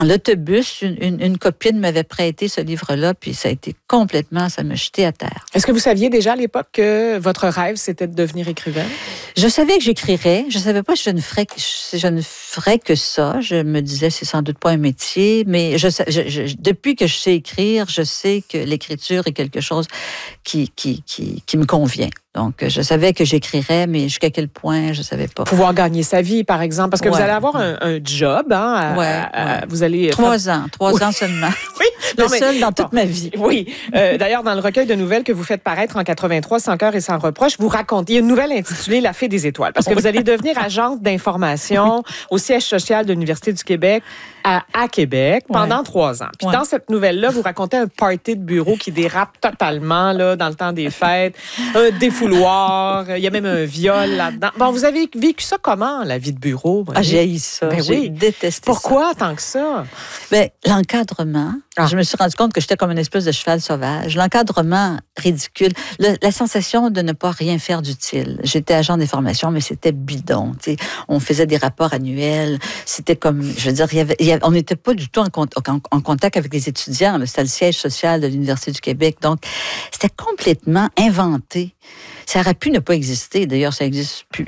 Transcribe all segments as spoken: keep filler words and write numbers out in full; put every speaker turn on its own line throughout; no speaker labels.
l'autobus, une, une, une copine m'avait prêté ce livre-là, puis ça a été complètement, ça m'a jeté à terre.
Est-ce que vous saviez déjà à l'époque que votre rêve, c'était de devenir écrivaine?
Je savais que j'écrirais. Je savais pas si je ne ferais que, je ne ferais que ça. Je me disais, c'est sans doute pas un métier, mais je, je, je, depuis que je sais écrire, je sais que l'écriture est quelque chose qui, qui, qui, qui me convient. Donc, je savais que j'écrirais, mais jusqu'à quel point, je savais pas.
Pouvoir gagner sa vie, par exemple, parce que ouais. vous allez avoir un, un job, hein? À,
ouais,
à,
ouais.
Vous allez
trois ans, trois oui. ans seulement.
Oui,
le
non, mais,
seul dans toute bon, ma vie.
Oui. Euh, d'ailleurs, dans le recueil de nouvelles que vous faites paraître en quatre-vingt-trois, Sans cœur et sans reproche, vous racontez une nouvelle intitulée La Fée des étoiles, parce que vous allez devenir agente d'information au siège social de l'Université du Québec à, à Québec pendant ouais. trois ans. Puis ouais. dans cette nouvelle-là, vous racontez un party de bureau qui dérape totalement là dans le temps des fêtes, un défouloir. Il y a même un viol là-dedans. Bon, vous avez vécu ça comment, la vie de bureau?
Ah, j'ai haï ça.
Ben
j'ai
oui.
détesté
Pourquoi
ça.
tant que ça?
Ben, l'encadrement. Ah. Je me suis rendu compte que j'étais comme une espèce de cheval sauvage. L'encadrement ridicule. Le, la sensation de ne pas rien faire d'utile. J'étais agent d'information, mais c'était bidon. T'sais. On faisait des rapports annuels. C'était comme, je veux dire, il y avait, il y avait, on n'était pas du tout en, en, en contact avec les étudiants. Là. C'était le siège social de l'Université du Québec. Donc, c'était complètement inventé. Ça aurait pu ne pas exister. D'ailleurs, ça n'existe plus.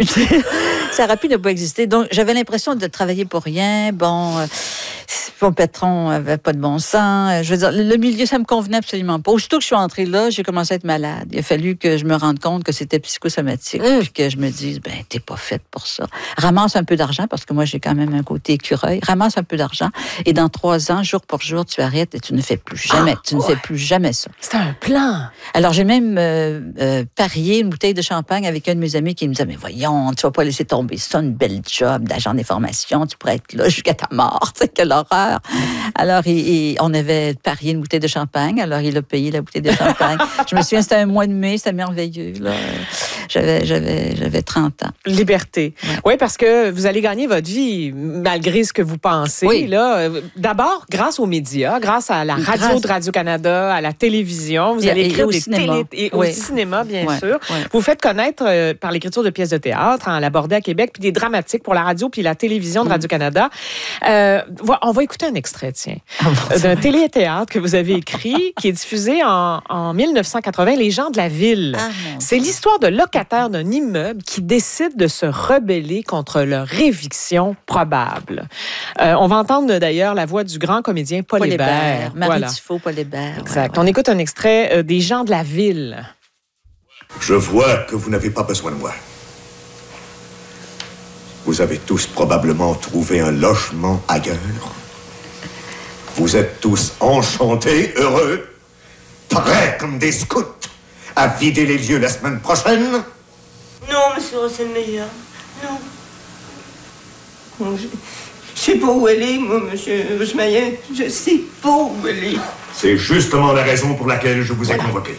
Ça aurait pu ne pas exister. Donc, j'avais l'impression de travailler pour rien. Bon, euh, mon patron n'avait pas de bon sens. Je veux dire, le milieu, ça me convenait absolument pas. Aussitôt que je suis entrée là, j'ai commencé à être malade. Il a fallu que je me rende compte que c'était psychosomatique. Mmh. Puis que je me dise, ben, t'es pas faite pour ça. Ramasse un peu d'argent, parce que moi, j'ai quand même un côté écureuil. Ramasse un peu d'argent. Et dans trois ans, jour pour jour, tu arrêtes et tu ne fais plus jamais. Ah, tu ne ouais. fais plus jamais ça.
C'est un plan.
Alors, j'ai même euh, euh, parié une bouteille de champagne avec un de mes amis qui me disait, mais voyons, tu vas pas laisser tomber ça, une belle job d'agent d'information, tu pourrais être là jusqu'à ta mort, tu sais, quelle horreur. Alors, il, il, on avait parié une bouteille de champagne, alors il a payé la bouteille de champagne. Je me souviens, c'était un mois de mai, c'était merveilleux, là. J'avais, j'avais, j'avais trente ans.
Liberté. Ouais. Oui, parce que vous allez gagner votre vie, malgré ce que vous pensez, oui. là. D'abord, grâce aux médias, grâce à la radio grâce... de Radio-Canada, à la télévision, vous et, allez écrire des cinéma. télé... Et oui. au cinéma, bien ouais. sûr. Ouais. Vous faites connaître euh, par l'écriture de pièces de théâtre, hein, à l'Abordé à Québec, puis des dramatiques pour la radio puis la télévision de Radio-Canada. Euh, on va écouter un extrait, tiens, oh, d'un télé-théâtre que vous avez écrit, qui est diffusé en, en dix-neuf cent quatre-vingts, Les gens de la ville. Ah, c'est l'histoire de locataires d'un immeuble qui décident de se rebeller contre leur éviction probable. Euh, on va entendre d'ailleurs la voix du grand comédien Paul, Paul Hébert.
Hébert. Marie voilà. Tifo, Paul Hébert.
Exact. Ouais, ouais. On écoute un extrait euh, des gens de la ville.
Je vois que vous n'avez pas besoin de moi. Vous avez tous probablement trouvé un logement ailleurs. Vous êtes tous enchantés, heureux, prêts comme des scouts à vider les lieux la semaine prochaine.
Non, monsieur Rosselmeyer, non. non je, je sais pas où elle est, moi, monsieur Rosselmeyer. Je sais pas où elle est.
C'est justement la raison pour laquelle je vous ai convoqué.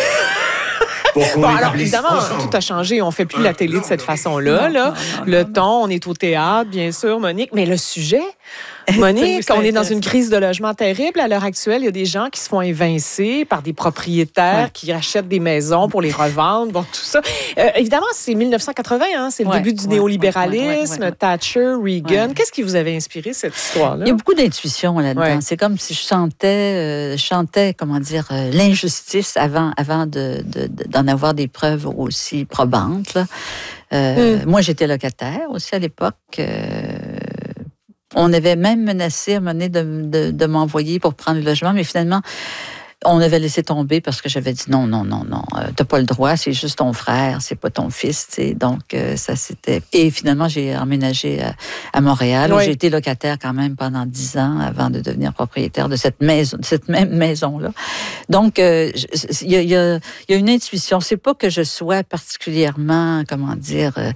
Bon, alors, évidemment, ensemble. Tout a changé. On ne fait plus euh, la télé de cette façon-là. Non, là. Non, non, le non, ton, on est au théâtre, bien sûr, Monique. Mais le sujet, Monique, on est dans une crise de logement terrible. À l'heure actuelle, il y a des gens qui se font évincer par des propriétaires ouais. qui achètent des maisons pour les revendre. Bon, tout ça. Euh, évidemment, c'est dix-neuf cent quatre-vingts. Hein, c'est le ouais, début du ouais, néolibéralisme. Ouais, ouais, ouais, ouais. Thatcher, Reagan. Ouais. Qu'est-ce qui vous avait inspiré, cette histoire-là?
Il y a beaucoup d'intuition là-dedans. Ouais. C'est comme si je chantais, euh, chantais comment dire, euh, l'injustice avant, avant de, de, de, d'en avoir des preuves aussi probantes. Là. Euh, mm. Moi, j'étais locataire aussi à l'époque. Euh, on avait même menacé à un moment donné de, de, de m'envoyer pour prendre le logement, mais finalement, on avait laissé tomber parce que j'avais dit non, non, non, non, euh, t'as pas le droit, c'est juste ton frère, c'est pas ton fils, tu sais. Donc, euh, ça, c'était... Et finalement, j'ai emménagé à, à Montréal, oui. où j'ai été locataire quand même pendant dix ans avant de devenir propriétaire de cette maison, de cette même maison-là. Donc, il euh, y, a, y, a, y a une intuition. C'est pas que je sois particulièrement, comment dire... Euh,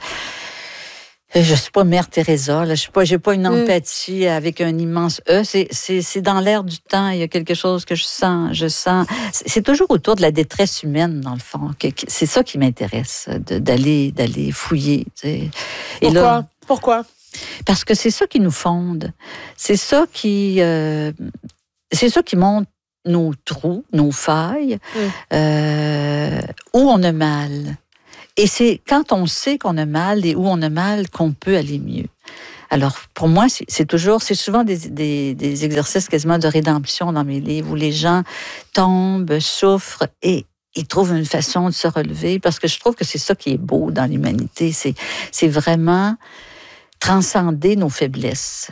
Je ne suis pas Mère Teresa, là. Je suis pas, j'ai pas une empathie mm. avec un immense E. C'est, c'est, c'est dans l'air du temps. Il y a quelque chose que je sens. Je sens. C'est, c'est toujours autour de la détresse humaine, dans le fond. Que, que, c'est ça qui m'intéresse, de, d'aller, d'aller fouiller. Tu sais. Et
Pourquoi?
Là,
Pourquoi?
Parce que c'est ça qui nous fonde. C'est ça qui, euh, c'est ça qui montre nos trous, nos failles, mm. euh, où on a mal. Et c'est quand on sait qu'on a mal et où on a mal qu'on peut aller mieux. Alors, pour moi, c'est, c'est toujours, c'est souvent des, des, des exercices quasiment de rédemption dans mes livres où les gens tombent, souffrent et ils trouvent une façon de se relever, parce que je trouve que c'est ça qui est beau dans l'humanité. C'est, c'est vraiment transcender nos faiblesses,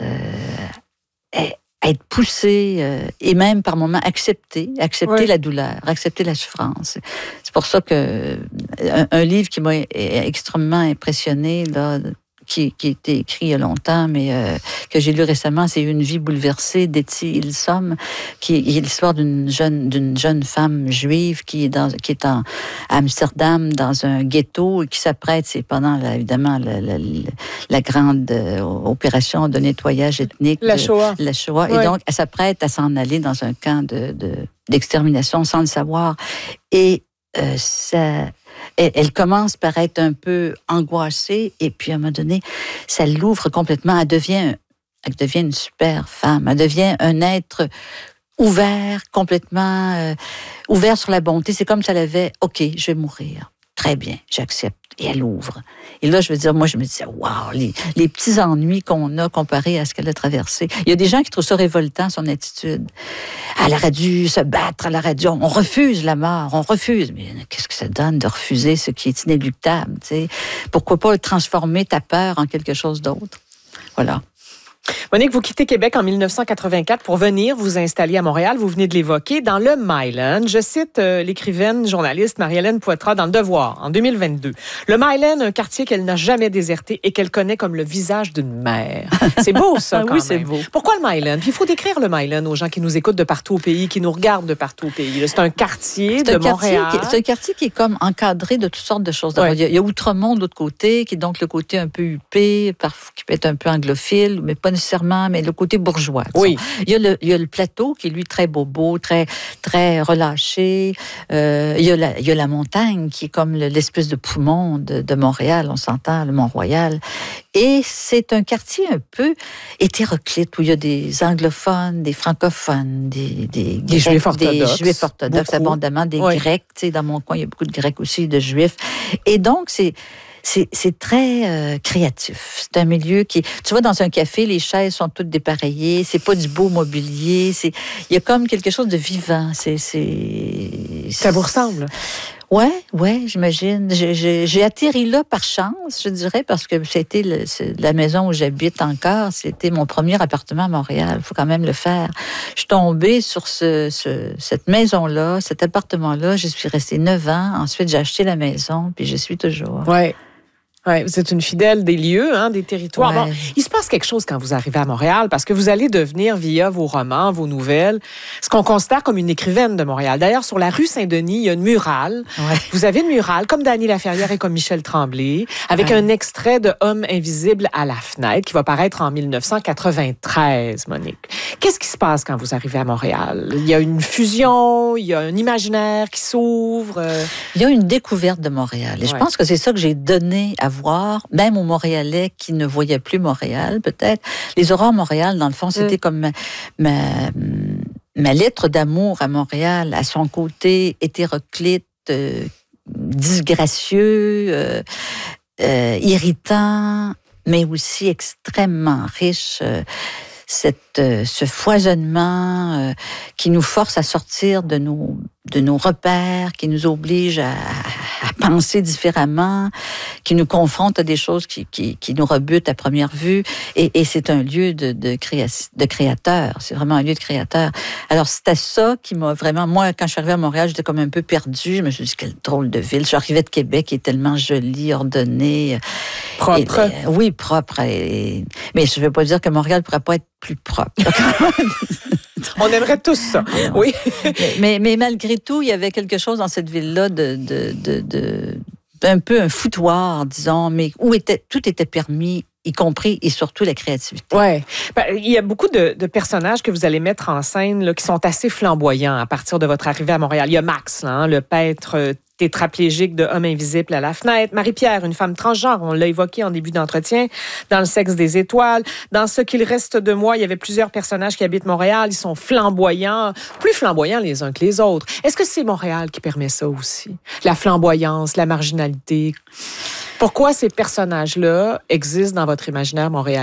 euh, être poussé euh, et même par moments accepter, accepter oui. la douleur, accepter la souffrance. C'est pour ça que un, un livre qui m'a extrêmement impressionné, là, qui, qui a été écrit il y a longtemps, mais euh, que j'ai lu récemment, c'est Une vie bouleversée d'Etty Hillesum, qui est l'histoire d'une jeune, d'une jeune femme juive qui est, dans, qui est en, à Amsterdam, dans un ghetto, et qui s'apprête, c'est pendant, là, évidemment, la, la, la grande euh, opération de nettoyage ethnique.
La Shoah.
De, la Shoah. Oui. Et donc, elle s'apprête à s'en aller dans un camp de, de, d'extermination sans le savoir. Et euh, ça... Elle, elle commence par être un peu angoissée et puis à un moment donné, ça l'ouvre complètement. Elle devient, elle devient une super femme. Elle devient un être ouvert, complètement euh, ouvert sur la bonté. C'est comme si elle avait, OK, je vais mourir. Très bien, j'accepte. Et elle ouvre. Et là, je veux dire, moi, je me disais, waouh, les, les petits ennuis qu'on a comparés à ce qu'elle a traversé. Il y a des gens qui trouvent ça révoltant, son attitude. Elle aurait dû se battre, elle aurait dû, on refuse la mort, on refuse. Mais qu'est-ce que ça donne de refuser ce qui est inéluctable, tu sais? Pourquoi pas transformer ta peur en quelque chose d'autre? Voilà.
Monique, vous quittez Québec en dix-neuf cent quatre-vingt-quatre pour venir vous installer à Montréal. Vous venez de l'évoquer, dans le Myland. Je cite euh, l'écrivaine journaliste Marie-Hélène Poitras dans Le Devoir, en deux mille vingt-deux. Le Myland, un quartier qu'elle n'a jamais déserté et qu'elle connaît comme le visage d'une mère. C'est beau, ça, quand
oui,
même.
c'est beau.
Pourquoi le Myland? Puis il faut décrire le Myland aux gens qui nous écoutent de partout au pays, qui nous regardent de partout au pays. C'est un quartier
c'est
de
un quartier
Montréal.
Qui, c'est un quartier qui est comme encadré de toutes sortes de choses.
Ouais.
Il, y a, il y a Outremont de l'autre côté, qui est donc le côté un peu huppé, parfois, qui peut être un peu anglophile, mais pas nécessairement, mais le côté bourgeois.
Oui.
Il y a le, il y a le plateau qui est, lui, très bobo, très, très relâché. Euh, il, y a la, il y a la montagne qui est comme le, l'espèce de poumon de, de Montréal, on s'entend, le Mont-Royal. Et c'est un quartier un peu hétéroclite où il y a des anglophones, des francophones, des, des,
des Grecs, juifs orthodoxes.
Des juifs orthodoxes, beaucoup. Abondamment, des oui. Grecs. Tu sais, dans mon coin, il y a beaucoup de Grecs aussi, de juifs. Et donc, c'est... C'est, c'est très euh, créatif. C'est un milieu qui... Tu vois, dans un café, les chaises sont toutes dépareillées. C'est pas du beau mobilier. C'est, il y a comme quelque chose de vivant. C'est, c'est,
ça vous ressemble?
Ouais, ouais, j'imagine. J'ai, j'ai, j'ai atterri là par chance, je dirais, parce que c'était le, la maison où j'habite encore. C'était mon premier appartement à Montréal. Il faut quand même le faire. Je suis tombée sur ce, ce, cette maison-là, cet appartement-là. Je suis restée neuf ans. Ensuite, j'ai acheté la maison, puis je suis toujours.
Ouais. Oui, vous êtes une fidèle des lieux, hein, des territoires. Ouais. Bon, il se passe quelque chose quand vous arrivez à Montréal, parce que vous allez devenir, via vos romans, vos nouvelles, ce qu'on considère comme une écrivaine de Montréal. D'ailleurs, sur la rue Saint-Denis, il y a une murale. Ouais. Vous avez une murale, comme Dany Laferrière et comme Michel Tremblay, avec ouais. un extrait de Homme invisible à la fenêtre, qui va paraître en dix-neuf cent quatre-vingt-treize, Monique. Qu'est-ce qui se passe quand vous arrivez à Montréal? Il y a une fusion, il y a un imaginaire qui s'ouvre.
Il y a une découverte de Montréal. Et ouais. je pense que c'est ça que j'ai donné à voir, même aux Montréalais qui ne voyaient plus Montréal, peut-être. Les Aurores Montréal, dans le fond, c'était mmh. comme ma, ma, ma lettre d'amour à Montréal, à son côté hétéroclite, euh, disgracieux, euh, euh, irritant, mais aussi extrêmement riche. Euh, Cette, euh, ce foisonnement euh, qui nous force à sortir de nos, de nos repères, qui nous oblige à, à penser différemment, qui nous confronte à des choses qui, qui, qui nous rebutent à première vue. Et, et c'est un lieu de, de, créa, de créateur. C'est vraiment un lieu de créateur. Alors, c'était ça qui m'a vraiment... Moi, quand je suis arrivée à Montréal, j'étais comme un peu perdue. Je me suis dit, quelle drôle de ville. Je suis arrivée de Québec, qui est tellement jolie, ordonnée.
Propre.
Et, et, oui, propre. Et, mais je ne veux pas dire que Montréal ne pourrait pas être plus propre.
On aimerait tous ça, oui.
mais, mais malgré tout, il y avait quelque chose dans cette ville-là de, de, de, de un peu un foutoir, disons, mais où était, tout était permis, y compris et surtout la créativité.
Oui. Ben, il y a beaucoup de, de personnages que vous allez mettre en scène là, qui sont assez flamboyants à partir de votre arrivée à Montréal. Il y a Max, là, hein, le peintre tétraplégique de Homme invisible à la fenêtre. Marie-Pierre, une femme transgenre, on l'a évoqué en début d'entretien, dans Le sexe des étoiles. Dans Ce qu'il reste de moi, il y avait plusieurs personnages qui habitent Montréal. Ils sont flamboyants, plus flamboyants les uns que les autres. Est-ce que c'est Montréal qui permet ça aussi? La flamboyance, la marginalité? Pourquoi ces personnages-là existent dans votre imaginaire montréalais?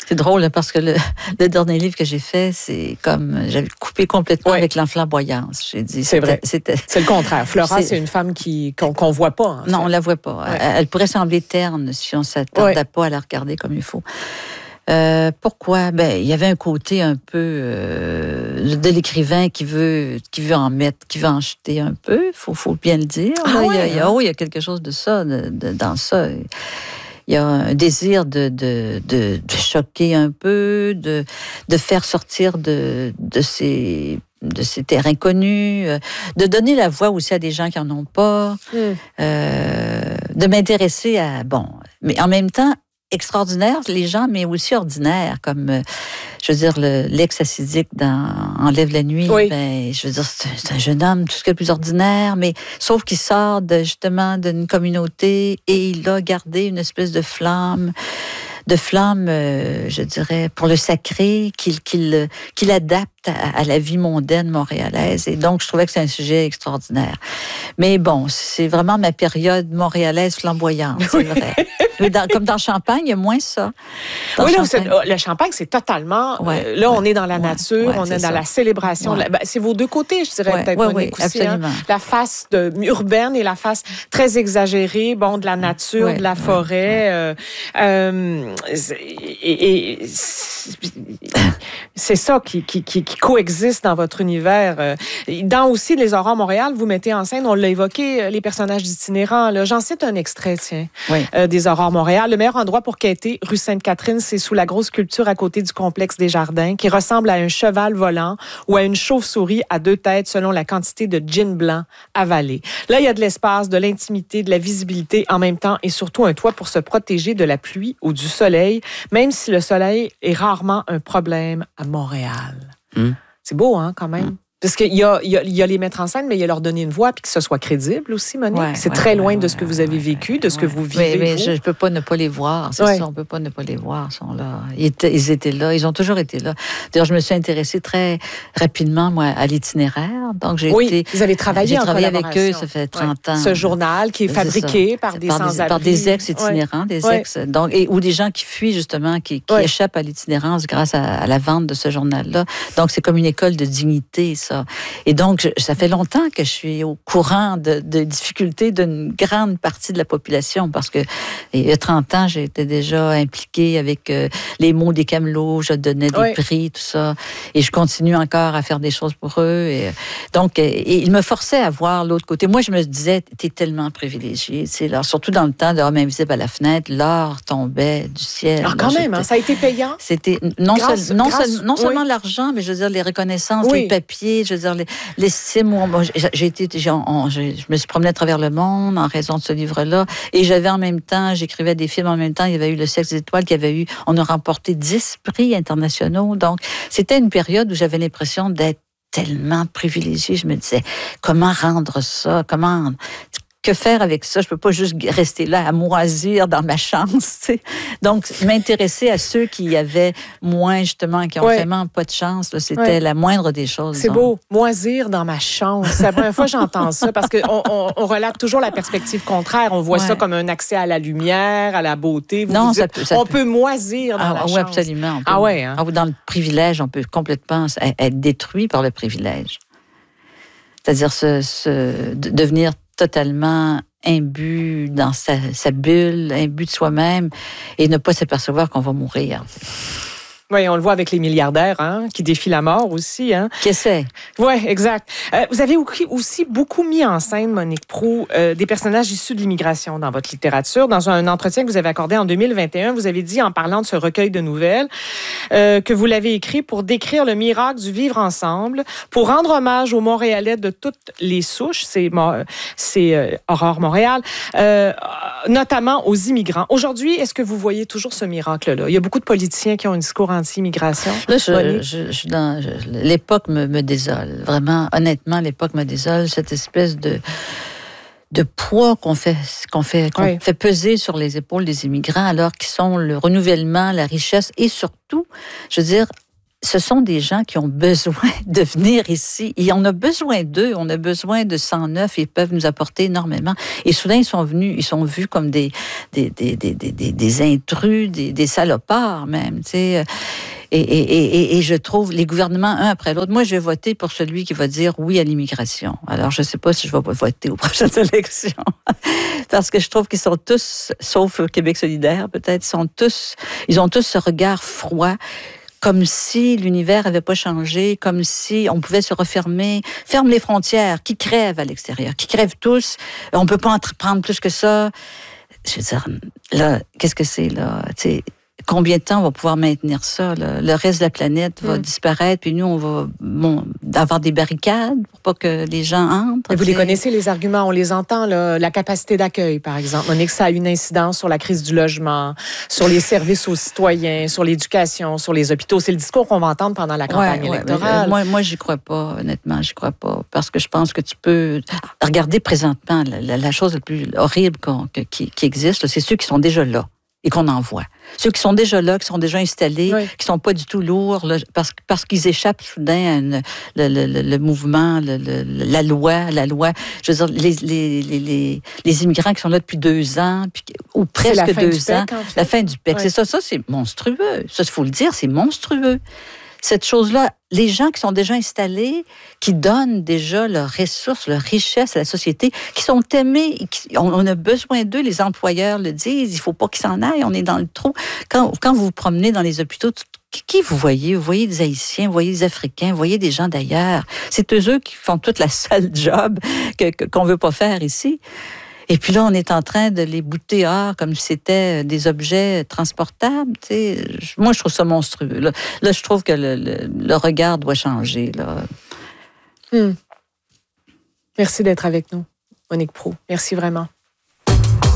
C'est drôle parce que le, le dernier livre que j'ai fait, c'est comme j'avais coupé complètement oui. avec l'enflamboyance. J'ai dit,
c'est vrai. C'était, c'est le contraire. Flora, c'est, c'est une femme qui qu'on, qu'on voit pas. En fait.
Non, on la voit pas. Ouais. Elle, elle pourrait sembler terne si on s'attardait ouais. pas à la regarder comme il faut. Euh, pourquoi? Ben, il y avait un côté un peu euh, de l'écrivain qui veut, qui veut en mettre, qui veut en jeter un peu. Faut, faut bien le dire.
Ah
là.
Ouais,
il, y a,
hein?
il y a, oh, il y a quelque chose de ça, de, de, dans ça. Il y a un désir de, de, de, de choquer un peu, de, de faire sortir de, de ces de ces terrains connus, de donner la voix aussi à des gens qui n'en ont pas, mm. euh, de m'intéresser à... Bon, mais en même temps, extraordinaire, les gens, mais aussi ordinaires, comme, euh, je veux dire, le, l'ex-acidique dans Enlève la nuit,
oui.
ben, je veux dire, c'est, c'est un jeune homme, tout ce qui est le plus ordinaire, mais sauf qu'il sort de, justement d'une communauté et il a gardé une espèce de flamme, de flamme, euh, je dirais, pour le sacré, qu'il, qu'il, qu'il adapte à, à la vie mondaine montréalaise. Et donc, je trouvais que c'est un sujet extraordinaire. Mais bon, c'est vraiment ma période montréalaise flamboyante, c'est oui. vrai. Mais dans, comme dans Champagne, il y a moins ça.
Dans oui, Champagne. Là, le Champagne, c'est totalement...
Ouais,
euh, là,
ouais,
on est dans la nature,
ouais,
on est, est dans
ça.
la célébration.
Ouais.
La, ben, c'est vos deux côtés, je dirais,
ouais,
peut-être,
ouais,
Monique,
oui,
aussi. Hein? La face de, urbaine et la face très exagérée, bon, de la nature, ouais, de la forêt. Ouais. Euh, euh, et, et c'est ça qui, qui, qui, qui coexiste dans votre univers. Dans aussi Les Aurores Montréal, vous mettez en scène, on l'a évoqué, les personnages itinérants. Là. J'en cite un extrait, tiens,
oui.
euh, des Aurores Montréal. Le meilleur endroit pour quêter, rue Sainte-Catherine, c'est sous la grosse sculpture à côté du complexe des Jardins, qui ressemble à un cheval volant ou à une chauve-souris à deux têtes selon la quantité de gin blanc avalé. Là, il y a de l'espace, de l'intimité, de la visibilité en même temps et surtout un toit pour se protéger de la pluie ou du soleil, même si le soleil est rarement un problème à Montréal. Mmh. C'est beau, hein, quand même? Mmh. Parce qu'il y a, il y, a, il y a les mettre en scène, mais il y a leur donner une voix puis que ce soit crédible aussi, Monique. Ouais, c'est ouais, très loin ouais, de ce que vous avez vécu, de ce ouais. que vous vivez.
Mais, mais
vous.
je ne peux pas ne pas les voir. C'est ouais. ça, on ne peut pas ne pas les voir. Ils sont là. Ils étaient, ils étaient là. Ils ont toujours été là. D'ailleurs, je me suis intéressée très rapidement, moi, à l'itinéraire. Donc, j'ai
oui,
été,
vous avez travaillé
j'ai
en
travaillé avec eux, ça fait trente ouais. ans.
Ce journal qui est fabriqué par des,
par
sans-abri.
Par des ex-itinérants, ouais. des ex, ouais. donc, et, ou des gens qui fuient, justement, qui, qui ouais. échappent à l'itinérance grâce à, à la vente de ce journal-là. Donc, c'est comme une école de dignité, ça. Et donc, Donc, je, ça fait longtemps que je suis au courant de, de difficultés d'une grande partie de la population parce que il y a trente ans, j'étais déjà impliquée avec euh, les mots des Camelots, je donnais des oui. prix, tout ça. Et je continue encore à faire des choses pour eux. Et, donc, et, ils me forçaient à voir l'autre côté. Moi, je me disais, t'es tellement privilégié. Là, surtout dans le temps de Homme invisible à la fenêtre, l'or tombait du ciel.
Alors, quand là, même, hein, ça a été payant?
C'était non, grâce, seul, non, grâce, seul, non oui. seulement l'argent, mais je veux dire, les reconnaissances, oui. les papiers, je veux dire, les l'estime, moi, j'ai été, j'ai, on, j'ai, je me suis promenée à travers le monde en raison de ce livre-là, et j'avais en même temps, j'écrivais des films en même temps, il y avait eu Le Sexe des étoiles, qui avait eu, on a remporté dix prix internationaux, donc c'était une période où j'avais l'impression d'être tellement privilégiée, je me disais, comment rendre ça, comment... Que faire avec ça? Je peux pas juste rester là à moisir dans ma chance. T'sais. Donc, m'intéresser à ceux qui avaient moins, justement, qui ont ouais. vraiment pas de chance, là, c'était ouais. la moindre des choses.
C'est
donc.
beau. Moisir dans ma chance. C'est la première fois que j'entends ça parce qu'on on, on relate toujours la perspective contraire. On voit ouais. ça comme un accès à la lumière, à la beauté. Vous
non,
vous dites,
ça peut, ça
on
peut...
peut moisir dans
ah,
la
oui,
chance.
Absolument. Peut...
Ah ouais, hein?
Dans le privilège, on peut complètement être détruit par le privilège. C'est-à-dire se, se, devenir totalement imbu dans sa, sa bulle, imbu de soi-même, et ne pas s'apercevoir qu'on va mourir.
Oui, on le voit avec les milliardaires, hein, qui défient la mort aussi. Hein.
Qu'est-ce que c'est?
Oui, exact. Euh, vous avez aussi beaucoup mis en scène, Monique Proulx, euh, des personnages issus de l'immigration dans votre littérature. Dans un entretien que vous avez accordé en deux mille vingt et un, vous avez dit, en parlant de ce recueil de nouvelles, euh, que vous l'avez écrit pour décrire le miracle du vivre ensemble, pour rendre hommage aux Montréalais de toutes les souches, c'est, c'est euh, Aurore Montréal, euh, notamment aux immigrants. Aujourd'hui, est-ce que vous voyez toujours ce miracle-là? Il y a beaucoup de politiciens qui ont un discours anti-immigration.
Là, je, je, je, dans, je, l'époque me, me désole. Vraiment, honnêtement, l'époque me désole. Cette espèce de, de poids qu'on fait, qu'on fait, qu'on oui. fait peser sur les épaules des immigrants, alors qu'ils sont le renouvellement, la richesse et surtout, je veux dire, ce sont des gens qui ont besoin de venir ici. Et on a besoin d'eux. On a besoin de cent neuf. Ils peuvent nous apporter énormément. Et soudain, ils sont venus, ils sont vus comme des, des, des, des, des, des intrus, des, des salopards même, tu sais. Et, et, et, et je trouve les gouvernements, un après l'autre, moi, je vais voter pour celui qui va dire oui à l'immigration. Alors, je ne sais pas si je vais voter aux prochaines élections. Parce que je trouve qu'ils sont tous, sauf Québec solidaire, peut-être, sont tous, ils ont tous ce regard froid, comme si l'univers n'avait pas changé, comme si on pouvait se refermer. Ferme les frontières, qui crèvent à l'extérieur, qui crèvent tous. On ne peut pas en prendre plus que ça. Je veux dire, là, qu'est-ce que c'est, là? Tu sais, combien de temps on va pouvoir maintenir ça? Là? Le reste de la planète va mmh. disparaître, puis nous, on va bon, avoir des barricades pour pas que les gens entrent.
Mais vous les connaissez, les arguments, on les entend, là, la capacité d'accueil, par exemple. On est que ça a une incidence sur la crise du logement, sur les services aux citoyens, sur l'éducation, sur les hôpitaux. C'est le discours qu'on va entendre pendant la campagne ouais, électorale.
Ouais, moi, moi, j'y crois pas, honnêtement, j'y crois pas. Parce que je pense que tu peux... Regardez présentement, la, la, la chose la plus horrible qu'on, que, qui, qui existe, là, c'est ceux qui sont déjà là et qu'on envoie. Ceux qui sont déjà là, qui sont déjà installés, oui. qui sont pas du tout lourds, là, parce, parce qu'ils échappent soudain à une, le, le, le mouvement, le, le, la loi, la loi. Je veux dire, les, les, les, les immigrants qui sont là depuis deux ans, puis, ou presque deux ans, P E C, en fait. La fin du P E C. Oui. C'est ça, ça, c'est monstrueux. Ça, il faut le dire, c'est monstrueux. Cette chose-là, les gens qui sont déjà installés, qui donnent déjà leurs ressources, leurs richesses à la société, qui sont aimés, qui, on, on a besoin d'eux, les employeurs le disent, il ne faut pas qu'ils s'en aillent, on est dans le trou. Quand, quand vous vous promenez dans les hôpitaux, qui vous voyez? Vous voyez des Haïtiens, vous voyez des Africains, vous voyez des gens d'ailleurs. C'est eux qui font toute la sale job que, que, qu'on ne veut pas faire ici. Et puis là, on est en train de les bouter hors comme si c'était des objets transportables. Tu sais. Moi, je trouve ça monstrueux. Là, là je trouve que le, le, le regard doit changer. Là.
Hum. Merci d'être avec nous, Monique Proulx. Merci vraiment.